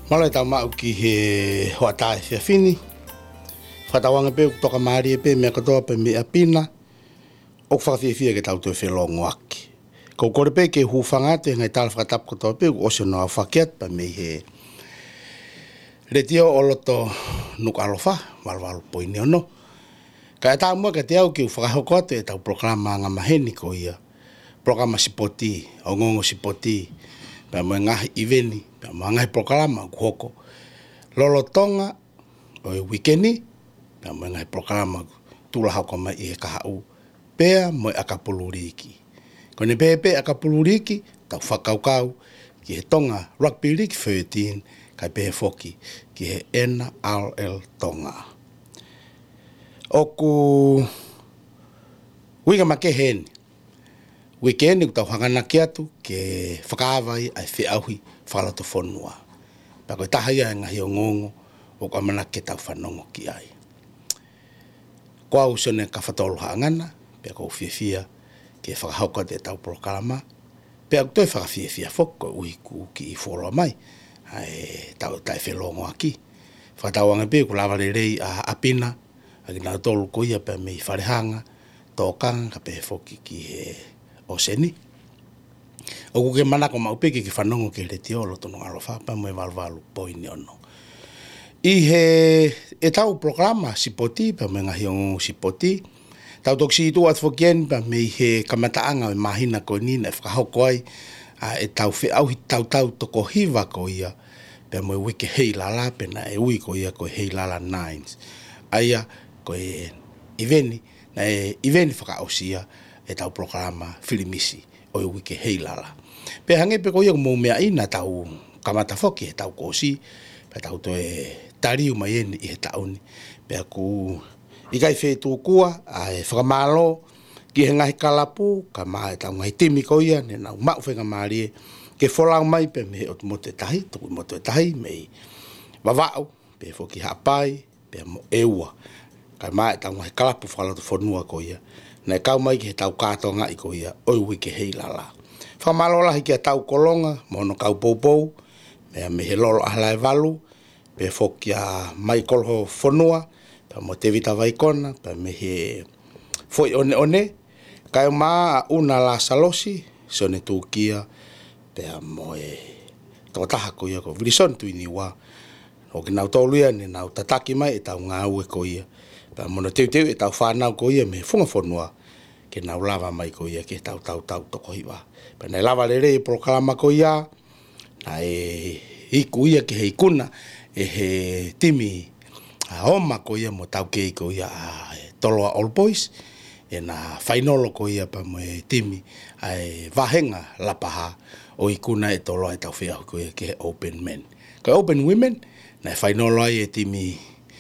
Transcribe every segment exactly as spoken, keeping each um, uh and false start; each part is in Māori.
Malai tau mau ki he hoatai fia fini. Whatawanga pe toka maari pe mea katoa pe mea pina. O whawhia fia ke tau tue whelongo aki. Ko kore pe ke hufanga te ngai tala whakatap katoa pe o se noa whakiat pa me he. Le tio o loto nuk alofa, walwalo poine ono. Ka e tau mua ka te au ki u whakahoko te tau programa ngā maheni ko ia. Programa sipoti, o ngongo sipoti. Pa mo ngahi iveni, pa mo ngahi programa kuhoko. Lolo tonga, o e wikeni, pa mo ngahi programa tula hako mai i he kahau. Pea mo e akapuluriki. Kone pea pea akapuluriki, tau whakaukau, ki he tonga Rugby League thirteen, kai pea foki, ki he N R L tonga. Oku, winga make heni. Weekend tau hangana ki atu ke whakaawai ai whiauhi whalato whanua. Pa koe taha ia ngahi o ngongo o ka mana ke tau whanongo ki ai. Koa usone ka whatolo hangana, pia kou whiawhia ke whakahauka te tau prokalama. Pia kou toi whakawhiawhia whoko uiku ki i wholoa mai. Ai tau tai whelongo aki. Whakatauanga pia ku lawa rei a apina, aki nā tolu ko ia pia mei wharehanga, tōkanga ka pia whoki ki he o seni. O kuke manako maupeke ki whanongo ke le tiolo tono alofa pa mo e walwalu poini ono. I he e tau programa sipoti pa me ngahi o sipoti. Tau toksi itu at fokien pa me he kamataanga me mahina ko nina e whakahoko ai e tau whiauhi tau tau toko hiva ko ia pa mo e wike hei lala pena e ui ko ia ko hei lala nines. Aia ko e iveni na e iveni whakaosia e tau programa filimisi o i wike hei lala. Pe hange pe ko ia mo mea ina tau kamata foki e tau kosi, pe tau to e tariu mai eni i he tauni. Pe aku i kai whetu kua, a e whakamalo, ki he ngahi kalapu, ka maa e tau ngahi timi ko ia, ne nau mau whenga maarie, ke wholau mai pe me o mo te tahi, tuku mo te tahi, me wawau, pe foki hapai, pe mo eua. Ka maa e tau ngahi kalapu whalato whanua ko ia. Nei kau mai ki he tau kātonga i ko ia, oi wike hei lala. Whamalola hi ki a tau kolonga, mono kau poupou, mea me he lolo ahlai walu, pe foki a mai kolho whanua, pa mo te vita vaikona, pa me he foi one one, kai maa una la salosi, sone tū kia, pe mo e totaha ko ia ko virison tu ini wa, o ki nau tōluia, ne nau tataki mai e tau ngā ue ko ia, pa mono teu teu e tau whanau ko ia me funga whanua ke nau lava mai ko ia ke tau tau tau toko hiwa. Pa nei lava lere e proklama ko ia na e iku ia ke hei kuna e he timi a oma ko ia mo tau kei ko ia a toloa All Boys e na whainolo ko ia pa mo e timi a e vahenga lapaha o ikuna e toloa e tau whiahu ko ia ke Open Men. Ko Open Women na e whainolo ai e timi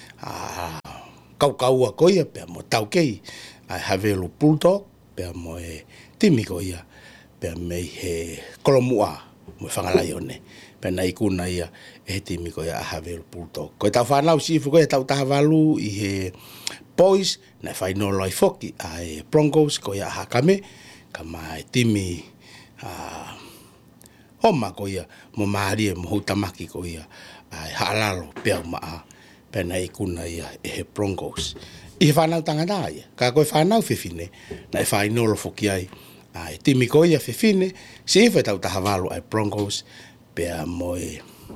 a kau kaua ko ia pe mo tau kei ai Havelu Bulldog pe mo e timi ko ia pe me he kolomua mo whangalai one pe na ikuna ia e timi ko ia Havelu Bulldog ko tau whanau sifu ko ia tau tahavalu i he Boys na whainolo ai foki ai Broncos ko ia hakame ka mai timi a homa ko ia mo maari mo hutamaki ko ia ai halalo pe maa pena ikuna ia e he Broncos. I he whanau tangata ia. Ka koe whanau whiwhine, na e whainolo whoki ai. Ai, timi ko ia whiwhine, si iwhe tau tahavalu ai Broncos, pea moe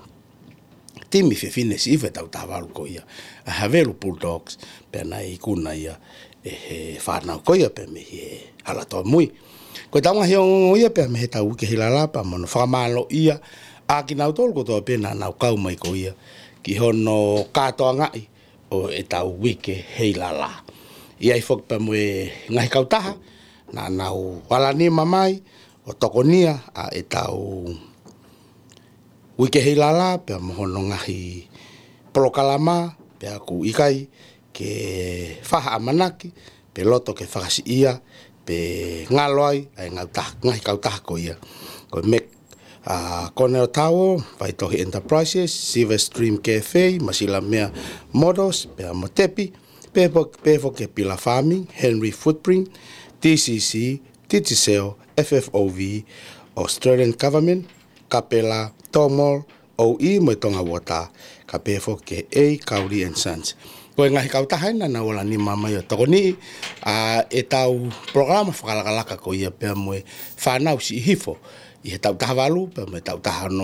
timi whiwhine, si iwhe tau tahavalu ko ia. A Havelu Bulldogs, pea na ikuna ia e he whanau ko ia, pea me he halatoa mui. Koe taunga heo ia, pea me he tau uke hilalapa, mono whakamalo ia, a ki nau tolu kotoa pena nau kau mai ko ia, ki hono katoa ngai o e tau wike hei lala. Ia i whok pa mwe ngahi kautaha, na nau walani mamai o tokonia a e tau wike hei lala, pia mohono ngahi polokalama, pia ku ikai ke whaha amanaki, pe loto ke whakasi ia, pe ngaloai, ai ngahi kautaha ko ia. Ko mek Uh, Cornell Tower, Vaitohi Enterprises, Silver Stream Cafe, Masila Mea Models, Pea Motepi, Pefo ke Pila Farming, Henry Footprint, T C C, Titicel, F F O V, Australian Government, Capella, Tomol, o i mo tonga wata ka pefo ke e Kauri and Sons. Ko ngahi kau tahaina na wala ni mama yo tokoni a e tau programa whakalakalaka ko ia pia moe whanau si hifo i he tau tahavalu pia moe tau tahano.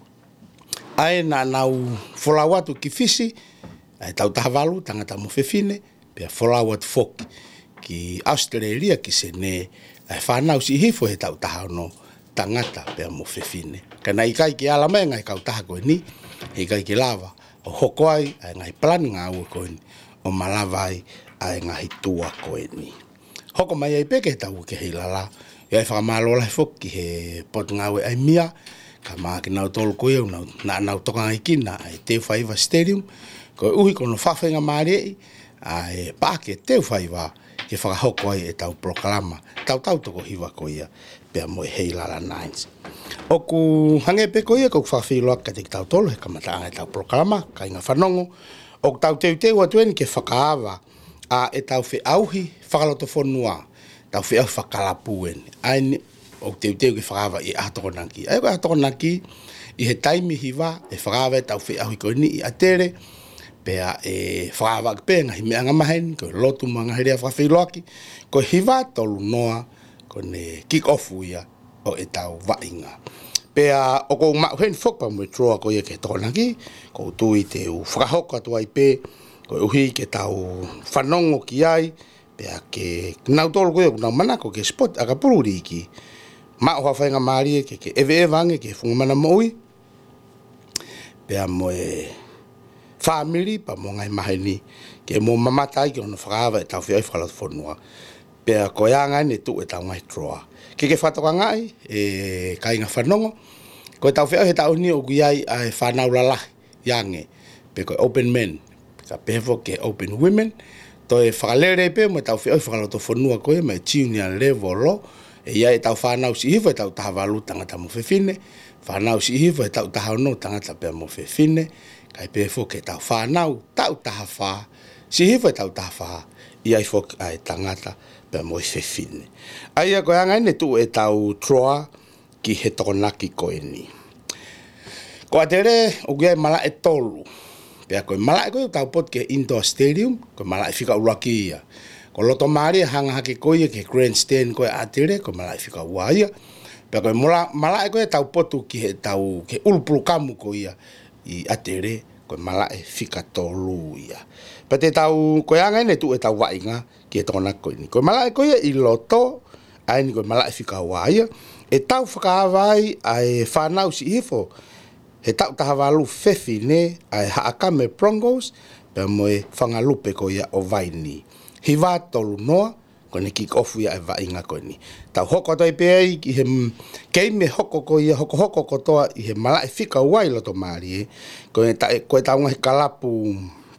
Ai na nau wholawatu ki fisi ai tau tahavalu tangata mo whewhine pia wholawatu foki ki Australia ki se ne ai whanau si hifo he tau tahano tangata pia mo whewhine. Kana i kai ki alame ngai kau taha koe ni i kai ki lava o hoko ai ai ngai plani ngā ua koe ni o malawa ai ai ngai tua koe ni. Hoko mai ai peke tau ke hei lala i ai whakamalola he foki he pot ngā ua ai mia ka maa ki nau tolu koe au nau na nau toka ngai kina ai Te Whaiva Stadium koe uhi kono whawhenga maari ai ai pāke Te Whaiva ke whakahoko ai e tau proklama tau tau toko hiwa koe ia pia moe hei lala nines. Oku hange pe ko ia ko whawhiloa ka te tau tolu he kamata angai tau proklama ka inga whanongo o tau teu teu atueni ke whakaawa a e tau whi auhi whakaloto whonua tau whi auhi whakalapuen ai o teu teu ke whakaawa i ahatoko naki ai ko ahatoko naki i he taimi hiwa e whakaawa e tau whi auhi ko ni i atere pea e whakaawa ke pe ngahi mea ngamahen ko lotu mga herea whawhiloa ki ko hiwa tolu noa ko ne kick off ia o e tau wainga. Pea o ko mau hen fok pa mo troa ko ia ke tonaki ko tui te u whakahoka tu ai pe ko uhi ke tau whanongo ki ai pea ke nau tolu ko ia nau manako ke spot aka pururi ki mao hawhainga maari ke ke eve evange ke fungamana moui pea mo e family pa mo ngai maheni ke mo mamatai ke ono whakawa e tau whioi whakalatu whanua pea ko yanga ne tu e tau ngai troa. Ke ke whatoka ngai e kai ngā whanongo ko tau whiau he tau ni o guiai ai whanau lalahi yange pe ko open men ka pefo ke open women to e whakalere pe mo tau whiau whakaloto whanua koe mai junior level lo e ia e tau whanau si hifo e tau tahavalu tangata mo whewhine whanau si hifo e tau tahano tangata pe mo whewhine kai pefo ke tau whanau tau tahawha si hifo e tau tahawha ia i fok ai tangata pe mo whewhine. Aia ko anga ne tu e tau troa ki he tokonaki koe ni. Ko atere o gai mala e tolu. Pea koe mala e koe tau pot ke indoor stadium, koe mala e whika uraki ia. Ko loto maari hanga hake koe ke grandstand koe atere, koe mala e whika ua ia. Pea koe mala e koe tau potu ki he tau ke ulupulu kamu koe ia i atere, koe mala e whika tolu ia. Pea te tau koe anga ne tu e tau wainga ki he tokonaki koe ni. Koe mala e koe i loto, ai ni koe mala e whika ua ia. E tau whakaawai ai whanau si hifo. He tau tahawalu whewhi ne ai Haakame Broncos pe moe whangalupe ko ia o vaini. Hiwa tolu noa ko ne kick off ia e vainga ko ni. Tau hoko toi pe ai ki he keime hoko ko ia hoko hoko ko toa i he mala e whika uai loto maari e. Ko e ta, ko e tau ngahi kalapu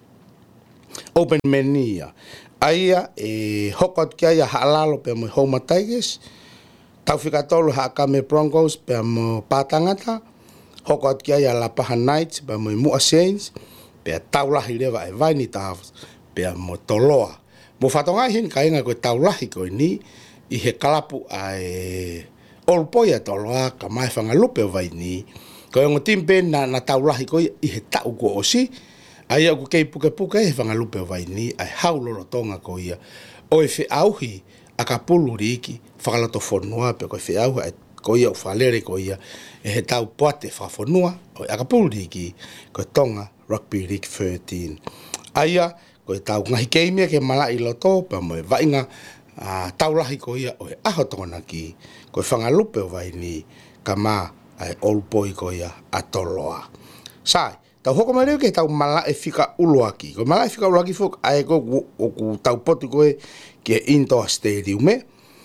open menia. Aia e hoko kia ia haalalo pe moe Homa Tigers. Tau whika tolu Haakame Broncos pe mo pātangata. Hoko at kia ia Lapaha Knights pe mo Mua Saints. Pe taulahi rewa e vaini tāwhas pe mo toloa. Mo whatonga hin ka inga koe taulahi koe ni i he kalapu ai olpoia toloa ka mai whangalupe o vaini. Koe ngo timpe na, na taulahi koe i he tau ko osi. Ai au kei puke puke he whangalupe o vaini ai haulolo tonga koe ia. O e whi auhi a ka pulu riki whakalato whanua pe koe whi auhi ai koe ia o whalere koe ia e he tau poate whawhanua o a ka pulu riki koe tonga Rugby League thirteen. Aia koe tau ngahi keimia ke malai loto pe moe vainga uh, taulahi koe ia o e aho tona ki koe whangalupe o vaini ka mā ai olpoi koe ia atoloa. Sai, tau hoko mai reo ke tau mala e whika uloaki. Koe mala e whika uloaki fok ai ko o ku tau potu koe ke indoor stadium me.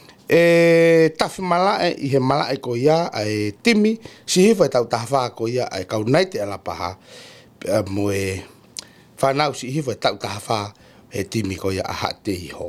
E tafi mala e i he mala e koe ia ai timi si hifa e tau tahawha koe ia ai kau naite ala paha moe whanau si hifa e tau tahawha he timi koe ia aha te iho.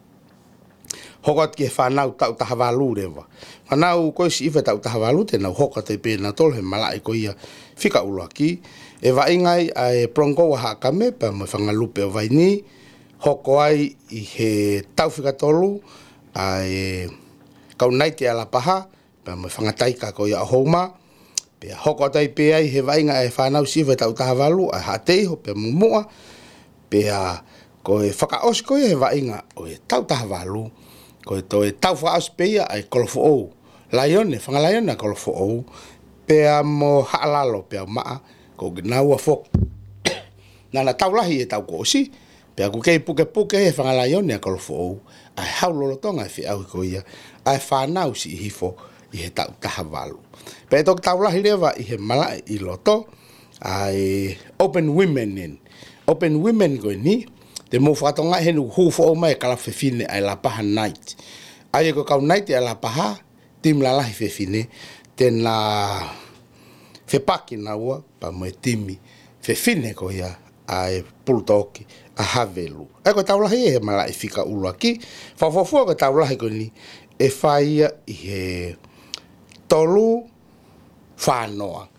Hokot ke whanau tau tahawalu rewa. Whanau koe si hifa e tau tahawalu te nau hokot e pēna tolu he mala e koe ia whika uloaki. E waingai ai Bronco wa Haakame pa mo whangalupe o vaini. Hoko ai i he tau whika tolu ai kau naite ala paha pa mo whangataika ko ia Homa pe hoko tai pe ai he vainga e whanau siwe tau tahavalu a hateiho pe mumua pe a ko e whakaos ko e vainga o e tau tahavalu ko e to e tau whaos pe ia ai kolofo ou laione whangalaione a kolofo ou pe a mo haalalo pe a maa ko ginau a fok nana tau lahi e tau ko osi pe a kukei puke puke e whangalaione a kolofo ou ai haulolotonga e whiau ko ia ai whanau si i hifo i he tau tahavalu pe tok tau lahi rewa i he malai i loto ai open women in open women ko ni te mo whatonga he nu hufo o mai kala fefine ai la paha night ai ko kau night ai la paha tim la lahi fefine ten la fepaki na ua pa mo timi fefine ko ia ai pultoki a havelu ai ko tau lahi he malai fika ulu aki fafofua ko tau lahi ko ni e whaia i he tolu whanoa.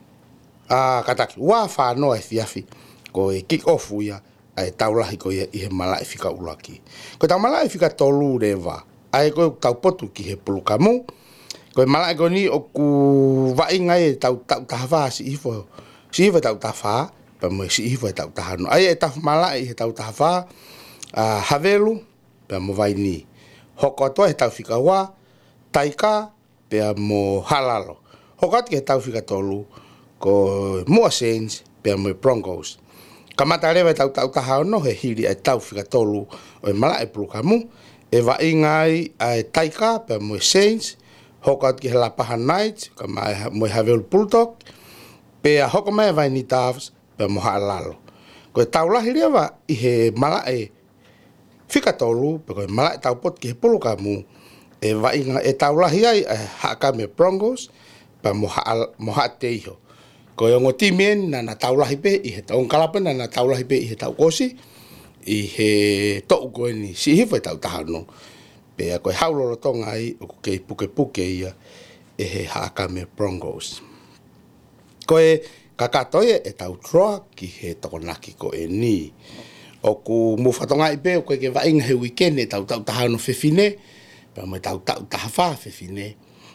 Ah, kataki, wā whanoa e fiafi, ko e kick off uia, ai taulahi ko ia i he malai fika ulaki. Ko tau malai fika tolu rewa, ai ko tau potu ki he pulukamu, ko e malai ko ni o ku wainga e tau tau tahawha si ifo, si ifo tau tahawha, pa mo si ifo e tau tahano. Ai e tau malai he tau tahawha, uh, havelu, pa mo vai ni. Hoko atua he tau fika wā, taika, pea mo halalo. Hokat ke tau fika tolu, ko mua Saints, pea mo Broncos. Kamata rewa tau tau tahao no he hiri ai tau fika tolu, o e mala e pulukamu, e wa ingai ai taika, pea mo Saints, hokat ke he Lapaha Knights, ka mo Havelu Bulldog, pea hoko mai vai ni Tavs, pea mo halalo. Ko e tau lahi rewa i he mala e fika tolu, pea ko e mala e tau pot ke he pulukamu, e wa inga e tau lahi ai e haka me Broncos pa moha teiho. Ko e ongo timien na na tau lahi pe i he taun kalapa na na tau lahi pe i he tau kosi i he tou koe ni si hifo e tau tahano. Pe a koe haulolo tonga ai o kei puke puke ia e he haka me Broncos. Ko e kakatoia e tau troa ki he tokonaki ko e ni. O ku mufatonga i pe o koe ke vainga he weekend e tau tau tahano fefine pa mo tau tau tahafa fefine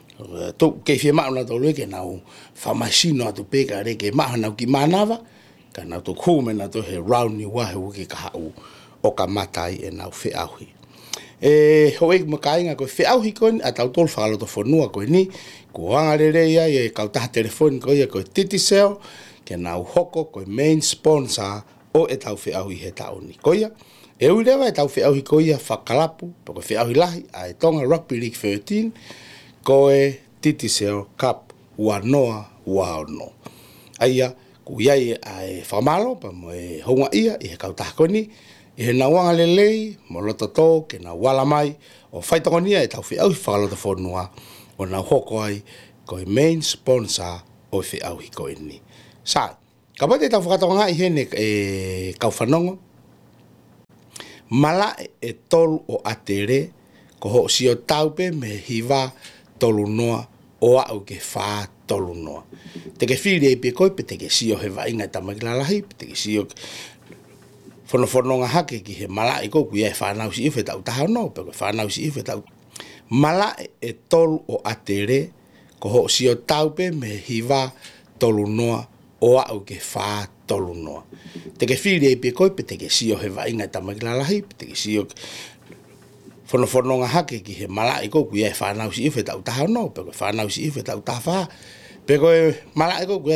to ke fe ma na to le ke na u famasino atu pe ka re ke ma na ki manava ka na to kume na to he round ni wa he ke ka u o ka matai e na fe ahi e ho ek mo kai nga ko fe ahi kon a tau tol falo to fonua ko ni ko anga le re ia e ka ta telefon ko ia ko titisel ke na u hoko ko main sponsor o e tau fe ahi he tau ni ko ia e u lewa e tau fe ahi ko ia fakalapu ko fe ahi lahi a tonga rugby league thirteen ko e titisel cup ua noa ua no aia ku iai ai famalo pa mo e honga ia i he kautahakoni i he nawanga lelei mo loto tō ke na wala mai o whaitokonia e tau whiau hi whakalota whanua o na hoko ai ko e main sponsor o whiau hi ko e ni. Sai, ka pate tau whakatokonga i hene e kauwhanongo mala e tolu o atere ko ho si o taupe me hiva tolu noa o au ke wha tolu noa. Te ke whiri e pe koe pe te ke si o he vainga tamakilalahi, pe te ke si o whanawhanonga hake ki he mala e koku ia e whanau si iwhe tau tahao no, pe koe whanau si iwhe tau. Mala e tolu o atere ko ho si o taupe me hiva tolu noa o au ke wha tolu noa. Te ke whiri e pe koe pe te ke si o he vainga tamakilalahi, pe te ke si o whanawhanonga hake ki he mala e koku ia e whanau si iwhe tau tahao no, pe koe whanau si iwhe tau taha wha. Pe koe mala e koku